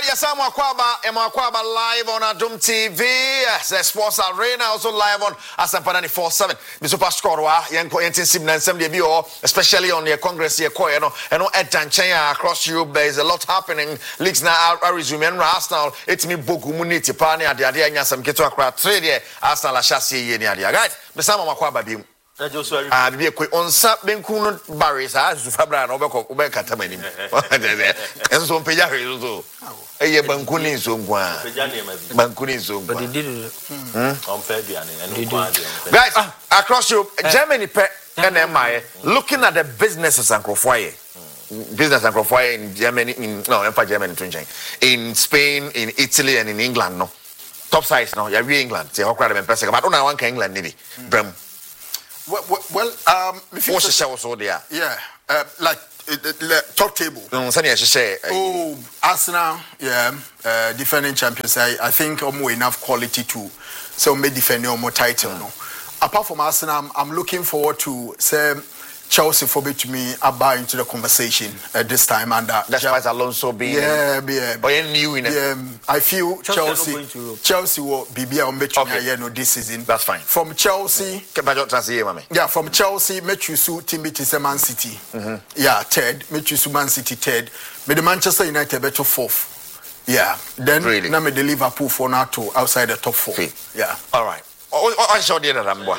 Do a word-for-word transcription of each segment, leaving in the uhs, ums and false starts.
Right, yes, I'm Akwaba, I'm Akwaba live on Adum T V. Yes, the Sports Arena also live on Asampa ninety-four seven. Mister Pascorwa, Yanko Intensive Nansem de Bio, especially on the Congress here, Koyano, and no Etanchaya across Europe. There is a lot happening. Leaks now are resuming. Arsenal, it's me book Muniti Pani at the Adia, some Keto Akra trade, Arsenal, Shassi, Yadia. Right, Mister Akwaba. Ah, be a quick on Sap Benkuno Barris, as Fabra, Obeko, Obeka Tamani. And so Payari, a Bankuni Zoom, Bankuni Zoom. But he did it on Fabian. Guys, across Europe, Germany, and M I, looking at the businesses and Crofoye. Business and Crofoye in Germany, in no, Empire Germany, in Spain, in Italy, and in England, no. Top size, no, you're England, say, how crowd of Pesca, but only one England, maybe. Brum. Well, well, um, what's the show also there? Yeah, uh, like uh, the top table. No, Sunny, say. Oh, Arsenal, yeah, uh, defending champions. I, I think I'm more enough quality to so may defend more title. Mm. No, apart from Arsenal, I'm, I'm looking forward to say Chelsea for to me about into the conversation at this time and uh, that's why Alonso be yeah, yeah, but you new in it. Yeah, I feel Chelsea Chelsea, Chelsea will be be on match okay. no this season. That's fine. From Chelsea, yeah, yeah from Chelsea, match you su team beat Man City. Mm-hmm. Yeah, third, match you su Man City third. But the Manchester United better fourth. Yeah, then really? Now me the Liverpool for now to outside the top four. Okay. Yeah, all right. I saw the other number.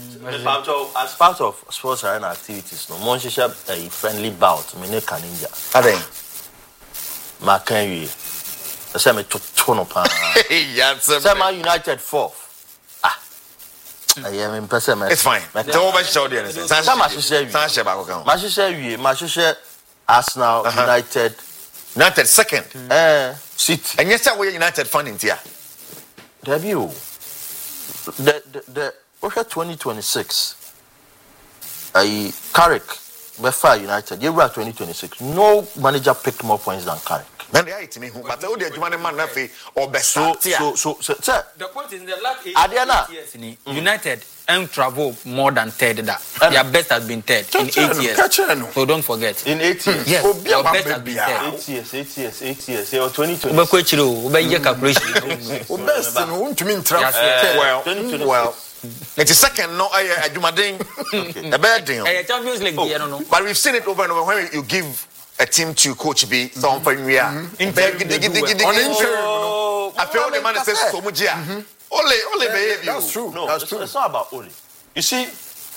As part of sports arena activities, no one should have a friendly bout. Mene Kaninja. I think. Makanyi. The same to Tono Pan. Yes, same United fourth. Ah. I am in person. It's fine. Don't overshow the anything. Some must say. Sanche Bako. Must say we. Must say Arsenal United. United second. Eh. Sit. And yes, we United fan in here. Debut. The the the twenty twenty-six I Carrick Befa United you were twenty twenty-six no manager picked more points than Carrick. Then they are me but they would man man nafi or best so so so so the point is in the last eight years in United and travel more than third that their best has been third in eight years. So don't forget. In eight years. Yes. Your best has been third. Eight years, eight years, eight years. Or twenty twenty. Ube kwechiro, ube ye calculation. Best no want to mean travel. Well, well. It's a second no I Ajumading. A bad thing. Eh Champions League I don't know. But we've seen it over and over when you give a team to coach B something we are. In beg dig dig dig on interim. I feel the man says so much here. Ole, ole behavior. That's true. No, that's it's, true. It's not about Ole. You see,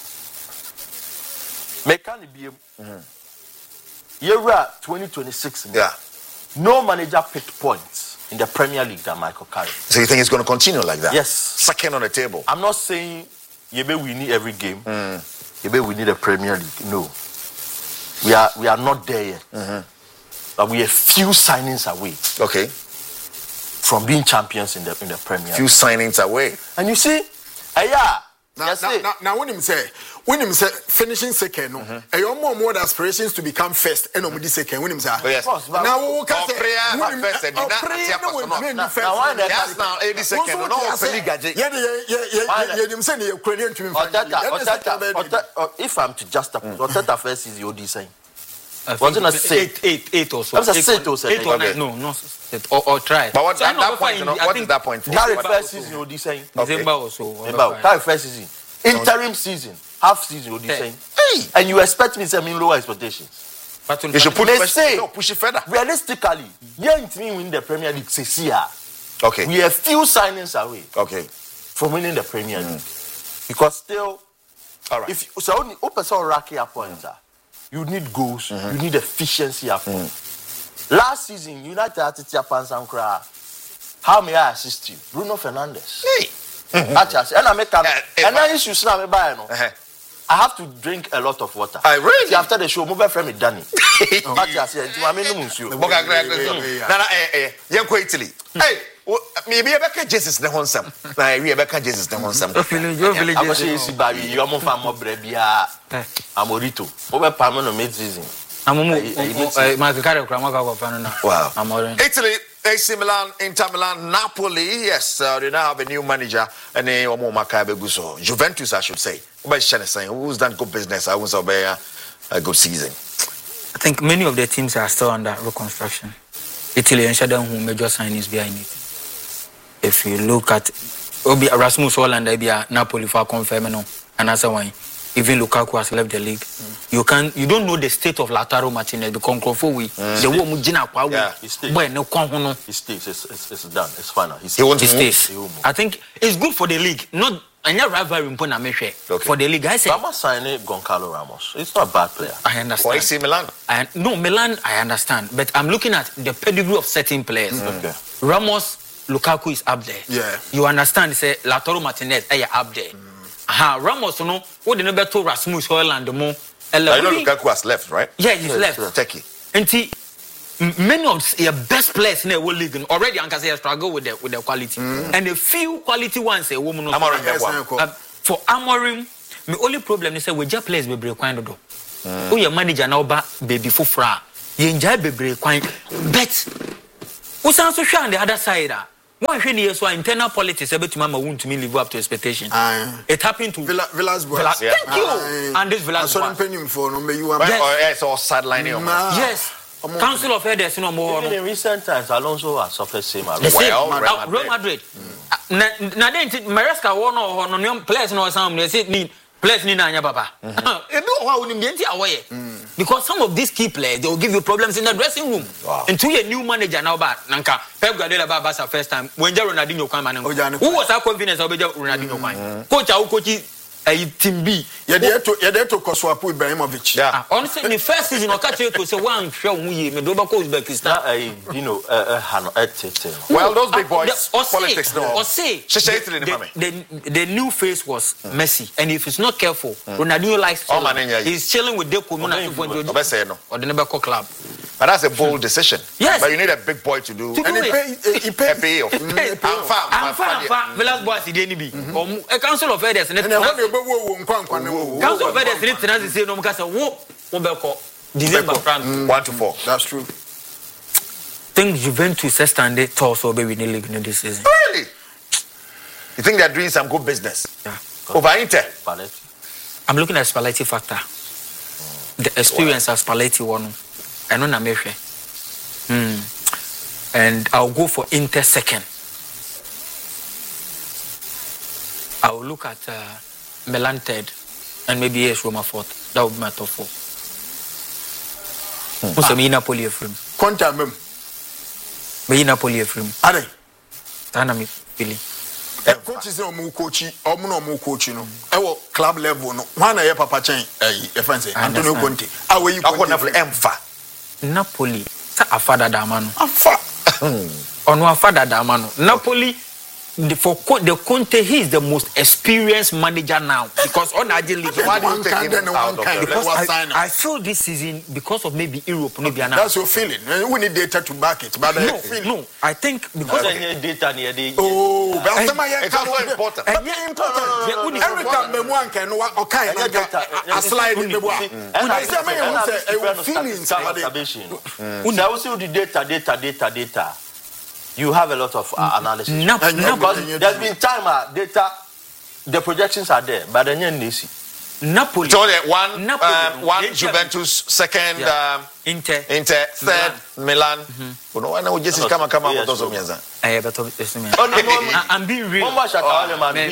Mekani B M, year twenty twenty-six. Yeah. No manager picked points in the Premier League than Michael Carrick. So you think it's going to continue like that? Yes. Second on the table. I'm not saying Yebe we need every game. Mm. Yebe we need a Premier League. No. We are we are not there yet. Mm-hmm. But we are few signings away. Okay. From being champions in the in the Premier League. Few signings away. And you see, uh, yeah. Now, yes, now, now, now when him say, when him say finishing second, no, mm-hmm. and you more more aspirations to become first, and on the second, when him say, oh, yes. Now we can say, when him first, and now now eighty second, no, yeah, yeah, yeah, yeah, yeah, him say the Ukrainian to me. If I'm to just what that first is your design. Wasn't a eight, eight, eight or so. That's a eight or so. Eight or nine. No, no, or, or try. But what, so at that point, you know, what is that point? Carrick first season, you're design. December or so. Carrick first season. Interim season. Half season, you're design. Hey! And you expect me to mean lower expectations. But you should put Let's say, no, push it further. Realistically, yeah, it means win the Premier League this year. Okay. We are few signings away. Okay. From winning the Premier League. Mm. Because still, all right. If so, only open so racky points. Mm. You need goals. Mm-hmm. You need efficiency. Mm. Last season, United had to tap on some cry. How may I assist you, Bruno Fernandes? Hey. Actually, and I make a, and now you should snap me by no. I have to drink a lot of water. I really. After the show, move my friend with Danny. Actually, I said, "I mean, no monsieur." Boga Greg, na na eh eh, yanko Italy. Hey, maybe I back Jesus the honsam. Na we back Jesus the honsam. I'm going to see Barry. You are more far more brebia. Amorito. Over Pamano mid season. I'm my Carrick. Wow. Italy. A C Milan, Inter Milan, Napoli. Yes, uh, they now have a new manager, and they are more Makabe Juventus, I should say. Who's done good business? I was a good season. I think many of the teams are still under reconstruction. Italy and Shadow who major signings behind it. If you look at Obi Rasmus Holland, they be a Napoli for confirming no, and as a one. Even Lukaku has left the league. Mm. You can you don't know the state of Lautaro Martinez because Crawford the one Mujina Kwa yeah, he stays. Boy, no no. He stays. It's, it's, it's done. It's final. He, he wants to stays. He I think it's good for the league. Not any rivalry in okay. For the league. I say Ramos signing Goncalo Ramos. It's not a bad player. I understand. Why see Milan? I, no, Milan. I understand, but I'm looking at the pedigree of certain players. Mm. Okay. Ramos, Lukaku is up there. Yeah. You understand? Say Lautaro Martinez, are up there. Mm. Aha, Ramos, no, what the better Rasmus Holland, mo. I know Lukaku has left, right? Yeah, he's yes, left. Turkey. And he, many of your best players in the world league already, I can say, struggle with the with the quality. Mm. And a few quality ones, a woman. Amorim, uh, for Amorim, my only problem is that we just players be break kind of do. Oh, your manager now, ba baby for fra. You enjoy be break kind, but what's also show on the other side? One thing is why internal politics able to mama won't me live up to expectation. Uh, it happened to Villa, Villa's boys. Villa, yeah. Thank you. Uh, and this Villa's boys. I saw him for no you are. Yes, it's all sidelining. Yes. Council of Elders, no more. Even in recent times, Alonso has suffered same arrest. Well, Real Madrid. Real Madrid. Now then, Maresca won or no players no some. They say need players need anya papa. Because some of these key players they will give you problems in the dressing room. Wow. And to a new manager now, but Nanka Pep Guardiola Babasa first time when Ronaldinho came and who was our confidence of Ronaldinho came. Coach our coach a team B. You're there to you're there to Koswapu Ibrahimovic. Yeah. Honestly, the first season of catch to say one show we me do ba coach Uzbekistan. You know, uh uh well, those big boys politics no. Or say the, the, the new face was Messi, and if he's not careful, Ronaldinho likes oh, man, yeah, he's chilling with Deco Mona or the Nebuchadnezzar club. But that's a bold decision. Yes. But you need a big boy to do. To and do he it. pay, he pay, pay off. I'm fine. Villas boys, he didn't be. A council of elders. And council of elders, it's not the same. No, because what December one to four. That's true. Think Juventus is standing tall, so baby, in the league in this season. Really? You think they're doing some good business? Yeah. Over Inter. I'm looking at Spalletti factor. The experience as Spalletti one. I know Namefe. Hmm. And I'll go for Inter second. I'll look at uh, Milan third. And maybe yes, Roma fourth. That would be my top four. Who's hmm. ah. Napoli Efrim? Conta mem. Me Napoli Efrim. Are. Tana me Billy. Coach is no more coachy, or no more coaching. Our club level, no one a Papa Chain, a fancy Antonio Conte. How will you go Napoli Empha? Napoli, a father Damano. A fa on one father Damano. Napoli, the, for the Conte, he is the most experienced manager now because on Agile League. Why do you take him out of the because I, I feel this season because of maybe Europe, maybe okay. That's your feeling. We need data to back it. But no, no, I think because of data near the oh, but it's also important. And important. Every time the one can know what okay, a slide in the book. When I say my feelings, I will see the data, data, data, data. You have a lot of uh, analysis. No, no, because there's been time uh, data, the projections are there, but then you see. Napoli. So uh, one, Napoli. Um, one Inter. Juventus, second yeah. um, Inter, Inter, third Milan. Mm-hmm. No, I know just come come out of those. I but listen, I'm being real. All right,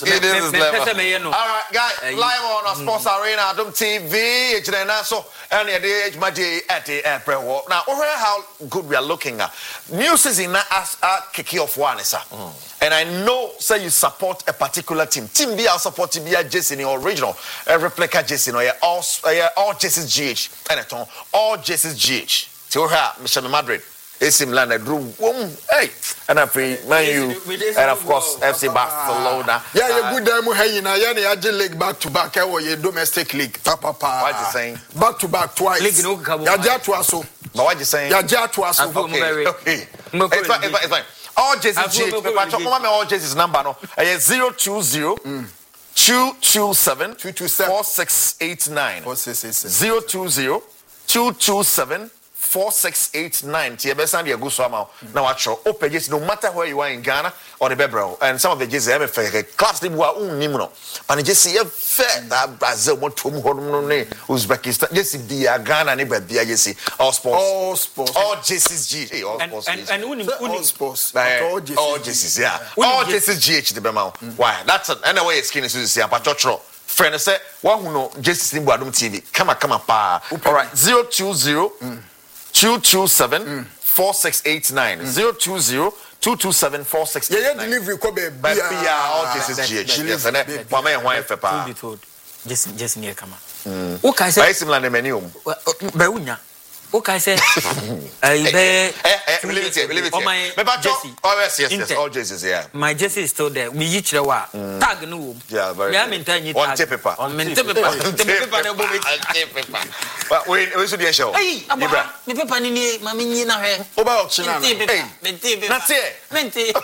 guys, live on our Sports Arena, Adom T V. So, and the age magic at the airport. Now, over how good we are looking at. New season as a kick off one, sir. And I know, say you support a particular team. Team B, I support Team B, Jason, or original, a replica Jason, or all, all Jason's G H, and at all, all Jason's G H. To her, Michelle Madrid. A C Milan, a drew, hey, and I pray, man, you, and of course, F C Barcelona. Yeah, you're good, I'm hey, now, you're Agile League back to back, or your domestic league, Papa. What you saying? Back to back twice. You're just to us. But what you saying? You're just to us. Okay, okay. It's fine, it's fine. All Jason's G H, all Jason's number, no, zero two zero. Two two seven two two seven four six eight nine four six eight seven zero two zero two two seven four six eight nine. Tia besa dia go so ama na wa tro. O pages no matter where you are in Ghana or the Bebro. And some of the jerseys em fe class ni bua unnim no. But the jersey e fe that Brazil mo tom ho no ne Uzbekistan. Jersey dia Ghana ni ba dia jersey. All sports. All sports. All jerseys G. Hey, all and, sports. And and unnim all sports. All jerseys. All jerseys, yeah. All jerseys G H the Bema. Why? That's an anyway skin is see but tro. Friend say one who know jerseys ni Adom T V. Come on, come on pa. All right. zero two zero two two seven four six eight nine. zero two zero two two seven four six eight nine. Yeah, delivery ko be be all jerseys G H. Yes, and mama e hwan fe pa. To be told. Just just near come. O kai say Buy similar na menu. Ba unya. O kai say eh be eh believe it believe it. Me ba Jesse. Oh yes yes yes all jerseys yeah. My jersey is still there. Me yi kire wa tag no wo. Yeah, very. Me am intend you on tape paper. On tape paper. Tape paper na bo me. Tape paper. But we we should show. Hey, aba. Me paper ni ni ma me nyi na hwe. Oba auction na. Hey, me tape paper. Na tie. Me tape.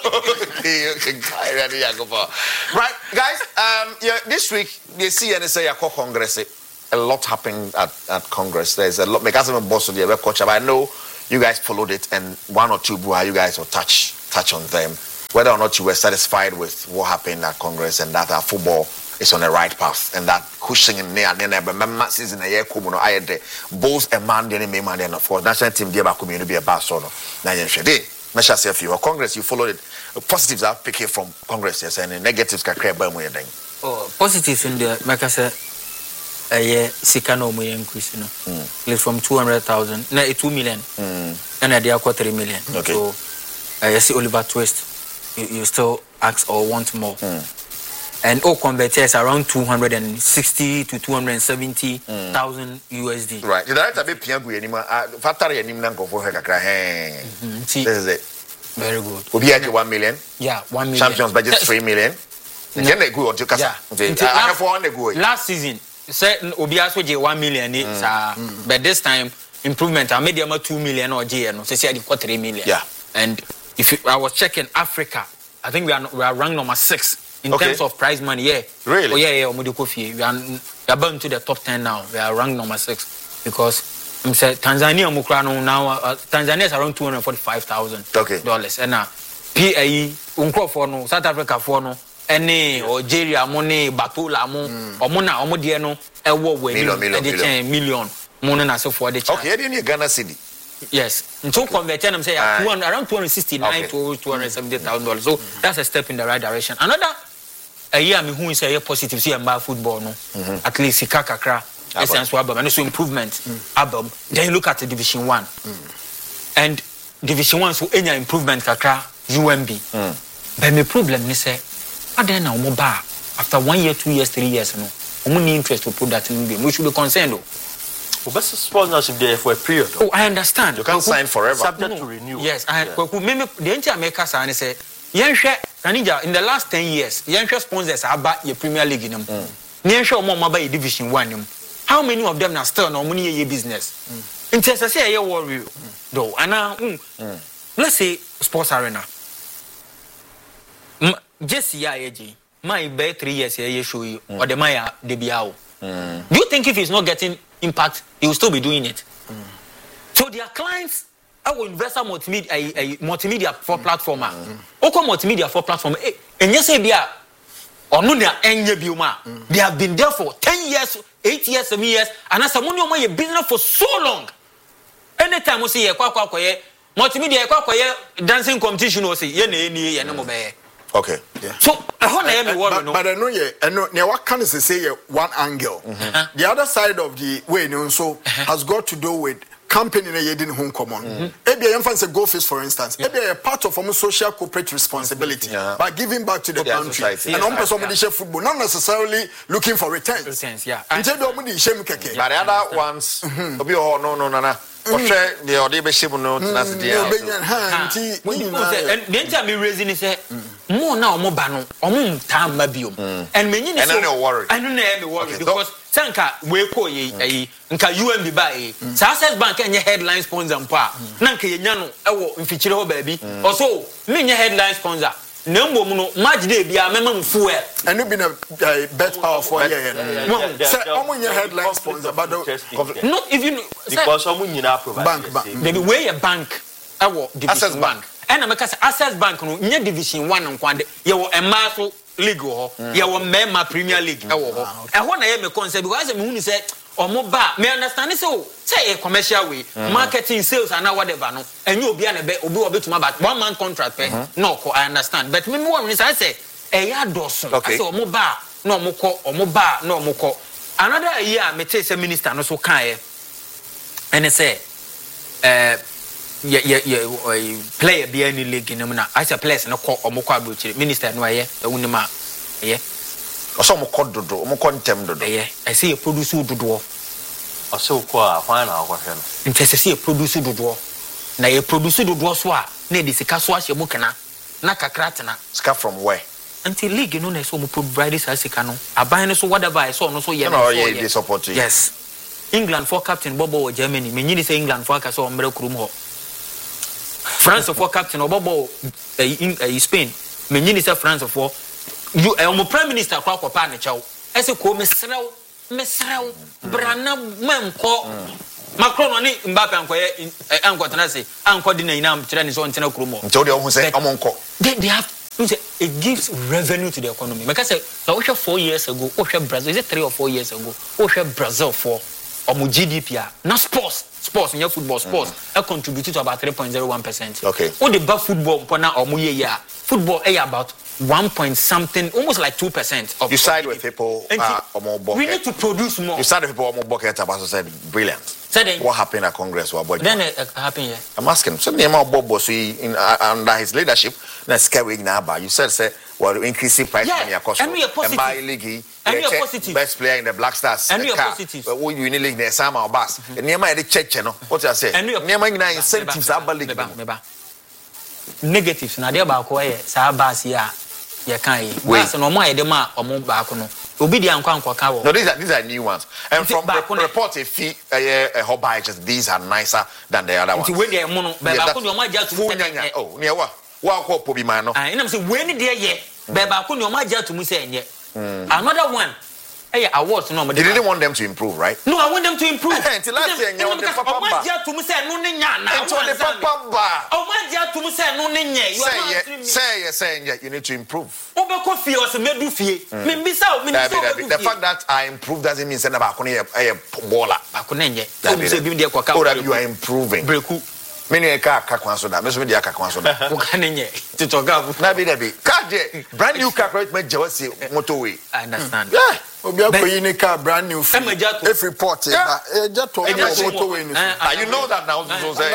Right, guys, um yeah, this week they see and say Yakko Congress. A lot happened at, at Congress. There's a lot. Because I'm a boss of the coach, but I know you guys followed it, and one or two buha, you guys will touch touch on them. Whether or not you were satisfied with what happened at Congress and that our football is on the right path, and that pushing in there, and then I remember season a year, Kumuno, I had both a man, then a man, and of course, national team, dear community, be a bass on Nigerian Shade. Measure self you or Congress, you followed it. Positives are picking from Congress, yes, and negatives can create by more. Oh, positives in the, like I said. A year, Sikano may increase, you know, mm. from two hundred thousand, no, two million, mm. and they are three million. Okay. So, I see Oliver Twist, you, you still ask or want more. Mm. And all converters around two hundred sixty to two hundred seventy thousand U S D. Right. The director be Piagu anymore, factory and Nimnanko for her. This is it. Very good. Will be at one million? Yeah, one million. Champions budget three million. Last season. Say Obiaso J one million, mm. but this time improvement. I made them two million or J no. So say I did three million. Yeah. And if you, I was checking Africa, I think we are we are ranked number six in okay. terms of prize money. Yeah. Really? Oh yeah, yeah. Omudi Kofi. We are we are bound to the top ten now. We are ranked number six because I'm say Tanzania Mukrano now. Uh, Tanzania is around two hundred forty-five thousand okay. dollars. And now P A E Unko for no South Africa for no. Any Algeria money, Batula mon, or Mona, or Modiano, a war with million, million, Mona, so for the okay, in Ghana City. Yes, and so converting them say around two hundred sixty-nine to two hundred seventy thousand dollars. So that's a step in the right direction. Another a year, me who is a positive see about football, no, at least Sikakakra, essence album, and also improvement album. Then you look at the Division One, and Division One so any improvement kakra U M B. But my problem is say. Then now, after one year, two years, three years, no, only interest to put that in the game. We should be concerned. Well, best sponsorship there for a period. Oh, I understand. You can't sign forever. Subject to renew. Yes, I. Maybe the entire makers and say, Yansha, Kanija, in the last ten years, Yansha sponsors are about your Premier League in them. Yansha, more by Division One. How many of them are still no money in business? In terms of say, I worry though, and now, let's say sports arena. Just yeah, my bet three years here show you or the Maya debiao. Do you think if he's not getting impact, he will still be doing it? Mm. So their clients, I will invest a multimedia, a, a multimedia for platform. Oko multimedia for platform. And yes, bia or no bioma. They have been there for ten years, eight years, seven years, and as someone who your business for so long. Anytime we see a kwa kwa multimedia kwa kwa dancing competition, we say ye ne ni ye no mo be. Okay. Yeah. So I want to but, worry, but, no? but I know yeah, I know now what can I say one angle. Mm-hmm. uh, the other side of the way you know, so uh-huh. has got to do with campaigning in a didn't home common. Maybe I emphasize go face for instance. Maybe yeah. a part of our social corporate responsibility yeah. by giving back to the yeah, country. Society. And on person yeah. share football, not necessarily looking for returns. Returns, yeah. Instead of money share keke. But the other ones, obi oh no no no no. Oshe the ode be share no to nas dia. When you say and the entire me raising say more now more ba no omo time ma biom. And me nyine so. And no worry. I don't know me worry because sanka we ko yi ayi nka U M B ba yi. Access Bank enye headline sponsor mpo a na nka yenya no e wo mfikyire ho ba bi. Also me nye headline sponsor. Nembo no match day bia mema fuel. And you been a bet power for yeah. Say omo your headline sponsor but not even because omo nyina provide bank bank. The way a bank ewo division bank. And I say Access Bank no nye division one nkwande ye wo emaso league ho ye wo mema Premier League ewo ho. E ho na ye me concept because me hu say omo ba me understand say o say a commercial way marketing sales and whatever no enye obi an be obi obetuma about one month contract pay no I understand but me me one say say e ya doso say omo ba no omo ko omo ba no omo ko another year me tell say minister no so kan e and say eh yeah yeah yeah player be any league in na I say players no ko omo ko abuchire minister no aye ewunima eh oso mo ko dodo mo ko ntem dodo eh I say produce dodo oso ko a kwan na akwahwe no ntese say produce dodo na ye produce dodo so a na de sika so ahye mukena na kakratena sika from where until league no na so mo provide this sika no aban no so whatever I saw no so ye no ye dey support you yes England for captain Bobo Germany me nyini say England for aka so omre kurum ho France for captain Bobo in Spain me nyini say France for you eh prime minister kwa kwa pa ne chew ese ko me serew me serew brana manko Macron oni Mbappe anko ye anko tenase anko di na ina kire ni so ntena kurumo nti o de ohun say omonko they they have it gives revenue to the economy because so we four years ago we Brazil is it three or four years ago we Brazil for omo G D P a na sports sports in your football sports mm-hmm. contributed to about three point zero one percent okay all the bad football na omo ye ya football eh about one point something almost like two percent of you side with people uh, omo we need to produce more you side with people omo bucket about said brilliant said what happened at Congress what about then it uh, happened here I'm asking so name Bobo so in uh, under his leadership na scare na ba you said say well increasing price yeah, money cost and we are positive buy league and we are positive best player in the Black Stars and we are positive but we win league na sama or bus and name e dey check no what you say name nyina incentives aba league negatives na dey ba ko eh sa bus ya ye kan yi bus no mo ayede ma omo ba ko no obi dia nkwa nkwa ka wo no these are these are new ones and from the report if fee a hobby just these are nicer than the other ones nti we dey mo no ba ko no ma ja tu oh ne wa wa ko po bi man no ah ina me say we ni dey ye ba ko no ma ja tu mu say enye another one eh awards no mo they didn't want them to improve right no I want them to improve until last year you want the papa ba ma ja tu mu say no ne nya na until the papa ba o ma ja tu mu say no ne nya you are say say say you need to improve obeko fie o se medu fie me mbisa o me mbisa the fact that I improve doesn't mean say na ba ko ne e baller ba ko ne nye so say bi dey kwaka you are improving breku me ne ka aka kwan so da me so me dey aka kwan so da ko ka ne nye titoga na bi na bi car dey brand new car right me jawasi motorway I understand yeah obi akoyi ni car brand new if report e ba e jato motorway ni you know that now so say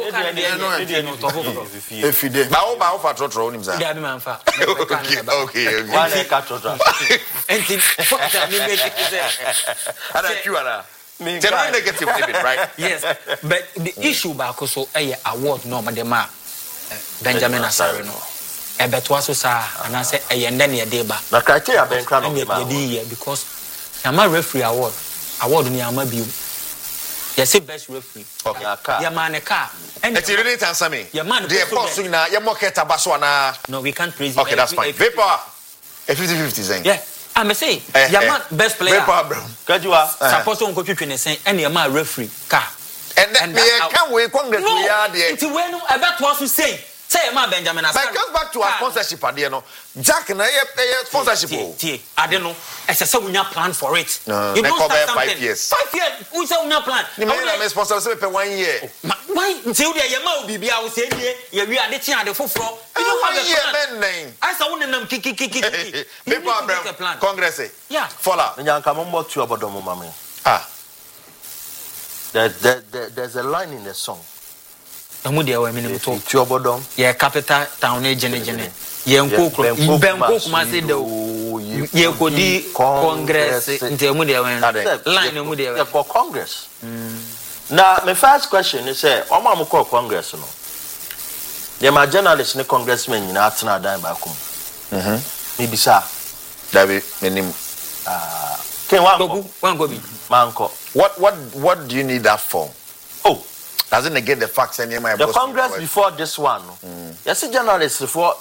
if you dey ba o ba o fa trotro onim za da bi man fa okay okay one ka trotro enti fuck that me make it say ana you ana general negative limit right yes but the mm. issue back so a award no madema Benjamin Asare no e beto aso sa ana say e yende ne de ba na criteria ben kra no be because yama referee award award ni yama biu yes best referee okay yama ne car and it really answer me yama the boss na yama keta baso na no we can't praise okay that's fine vapor a fifty fifty thing yeah I'm say yama best player Kajua suppose on go twetwe ne sen and yama referee car and me can we Congress we are there it when I bet was to say say ma Benjamin Asare but goes back to our sponsorship ade no Jack na ye sponsorship o tie ade no ese say we plan for it you don't start five years five years we say we plan ni me na me sponsor say pe one year why until dey ye ma obi bia we say die ye wi ade tie ade foforo you don't have a plan I say we nam kiki kiki kiki people plan Congress yeah follow nyanka mo mo tu obodo mo mame ah there, there, there there's a line in the song amu dia wa mini to tu obodo ye capital town e jene jene ye nkokro benko kuma say de ye kodi Congress nti amu dia wa line amu dia wa for Congress now my first question is say o ma mo call Congress no ye ma journalist ne congressman nyina atena dan ba kom mhm me bisa david menim ah ken wan go wan go bi manko what what what do you need that for oh doesn't negate the facts and my the Congress before this one no mm. yes journalists for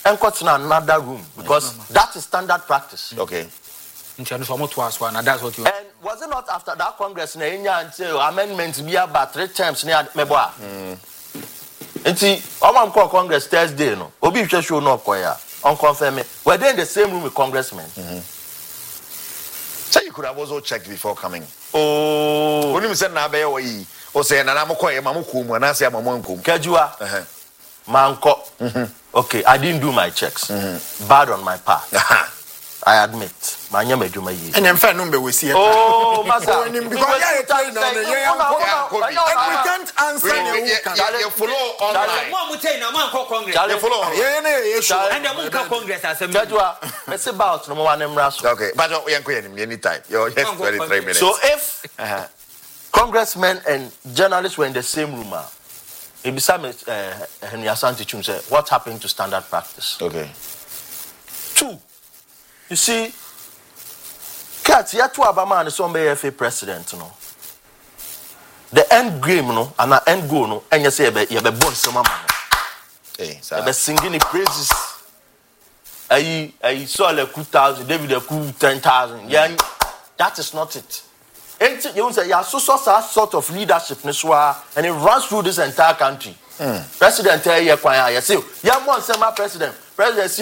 and got in another room because yes, that is standard practice. Okay. And that's what you. And was it not after that Congress, na India until amendments be about three times near Meboa? And see, I'm call Congress Thursday, no. Obi show no choir. Unconfirm me. We're there in the same room with congressmen. Mm-hmm. So you could have also checked before coming. Oh, when you said Nabe or E, or say, and I'm a choir, Mamukum, and I say, I'm a monkum. Kajua, Manko. Okay, I didn't do my checks. Mm-hmm. Bad on my part. I admit. My name is Juma. And I'm fair number we see. Oh, Master. Because yeah, you tell me, we can't answer you. You follow online. You follow. Yeah, yeah, and the Munka Congress as a Kajua. Let's about no one name Russell. Okay, but we ain't going anytime. You're just twenty-three minutes. So if uh-huh. congressmen and journalists were in the same room, Ibisa uh, Henry Asante Chum said, what happened to standard practice? Okay. Two. You see, Kat, you have to have a man who's a F A president, no. The end game, no, and the end goal, no, and you say, you have a born some man. Hey, you have singing the praises. I, I saw a coup thousand, David a coup ten thousand. Yeah, that is not it. And you say, you have so sort of leadership, and it runs through this entire country. Mm. President, you say, you want some president. President,